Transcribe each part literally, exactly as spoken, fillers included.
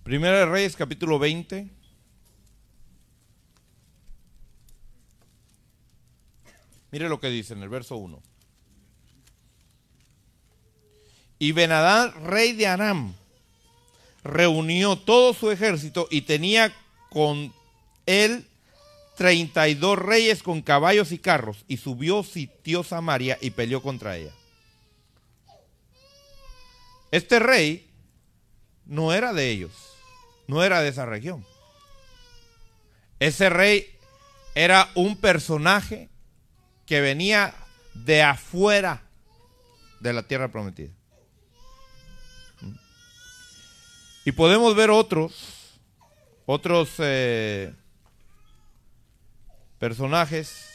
Primera de Reyes, capítulo veinte. Mire lo que dice en el verso uno. Y Ben-Hadad, rey de Aram, reunió todo su ejército y tenía con él treinta y dos reyes con caballos y carros, y subió, sitió Samaria y peleó contra ella. Este rey no era de ellos, no era de esa región. Ese rey era un personaje que venía de afuera de la tierra prometida. Y podemos ver otros, otros eh, personajes.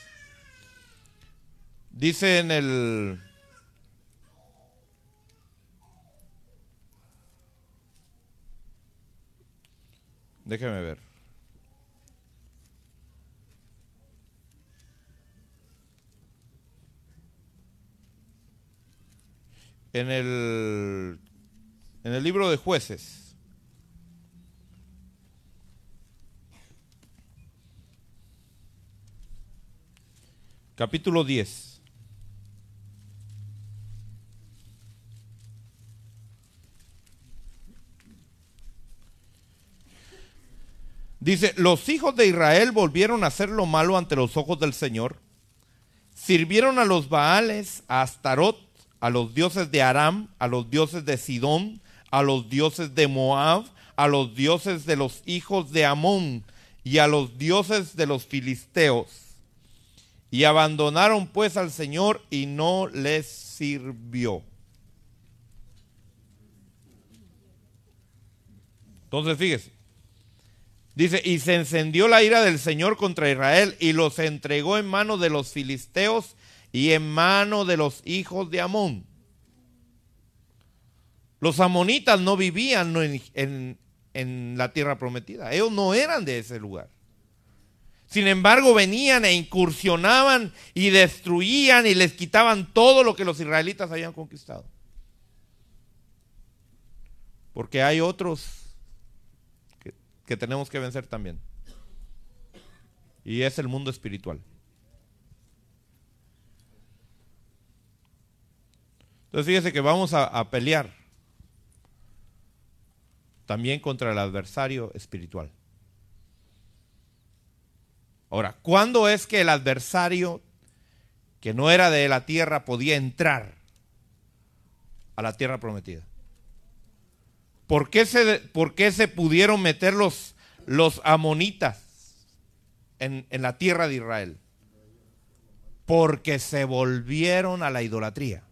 Dice en el déjeme ver. En el en el libro de Jueces. Capítulo diez. Dice, los hijos de Israel volvieron a hacer lo malo ante los ojos del Señor. Sirvieron a los Baales, a Astarot, a los dioses de Aram, a los dioses de Sidón, a los dioses de Moab, a los dioses de los hijos de Amón y a los dioses de los filisteos. Y abandonaron pues al Señor y no les sirvió. Entonces fíjese. Dice, y se encendió la ira del Señor contra Israel y los entregó en manos de los filisteos y en mano de los hijos de Amón. Los amonitas no vivían en, en, en la tierra prometida. Ellos no eran de ese lugar. Sin embargo, venían e incursionaban y destruían y les quitaban todo lo que los israelitas habían conquistado. Porque hay otros que, que tenemos que vencer también. Y es el mundo espiritual. Entonces fíjese que vamos a, a pelear también contra el adversario espiritual. Ahora, ¿cuándo es que el adversario que no era de la tierra podía entrar a la tierra prometida? ¿Por qué se, por qué se pudieron meter los, los amonitas en, en la tierra de Israel? Porque se volvieron a la idolatría.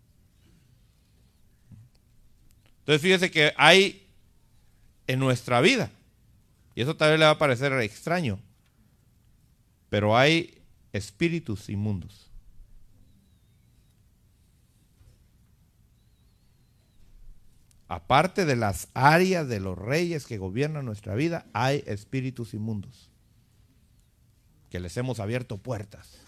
Entonces fíjese que hay en nuestra vida, y eso tal vez le va a parecer extraño, pero hay espíritus inmundos. Aparte de las áreas de los reyes que gobiernan nuestra vida, hay espíritus inmundos que les hemos abierto puertas.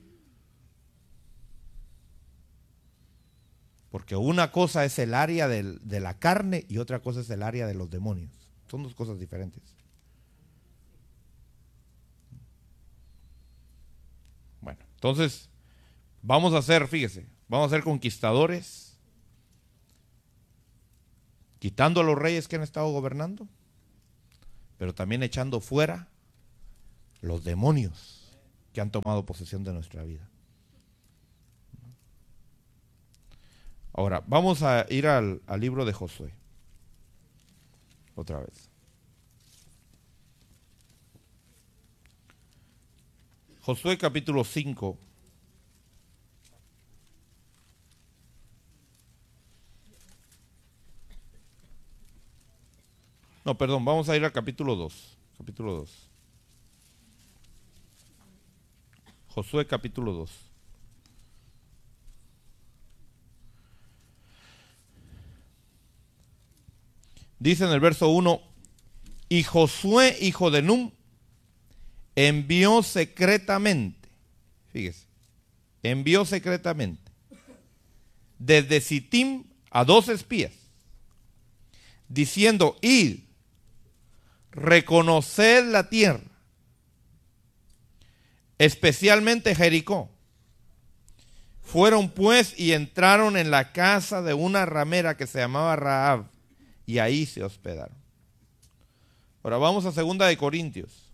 Porque una cosa es el área del, de la carne y otra cosa es el área de los demonios. Son dos cosas diferentes. Bueno, entonces vamos a ser, fíjese, vamos a ser conquistadores, quitando a los reyes que han estado gobernando, pero también echando fuera los demonios que han tomado posesión de nuestra vida. Ahora, vamos a ir al, al libro de Josué. Otra vez. Josué capítulo cinco. No, perdón, vamos a ir al capítulo dos. Capítulo dos. Josué capítulo dos. Dice en el verso uno, y Josué, hijo de Nun, envió secretamente, fíjese, envió secretamente desde Sittim a dos espías, diciendo, id, reconoced la tierra, especialmente Jericó. Fueron pues y entraron en la casa de una ramera que se llamaba Rahab, y ahí se hospedaron. Ahora vamos a segunda de Corintios.